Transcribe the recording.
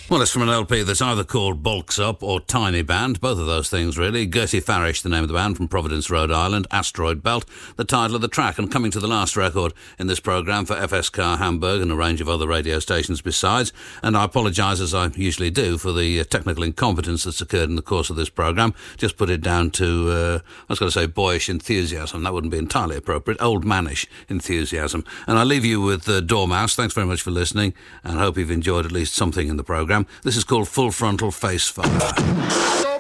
Well, it's from an LP that's either called Bulks Up or Tiny Band, both of those things really. Gertie Farish, the name of the band, from Providence, Rhode Island. Asteroid Belt, the title of the track, and coming to the last record in this programme for FSK Hamburg and a range of other radio stations besides. And I apologise, as I usually do, for the technical incompetence that's occurred in the course of this programme. Just put it down to, I was going to say boyish enthusiasm. That wouldn't be entirely appropriate. Old mannish enthusiasm. And I leave you with Dormouse. Thanks very much for listening, and I hope you've enjoyed at least something in the programme. This is called Full Frontal Face Fire.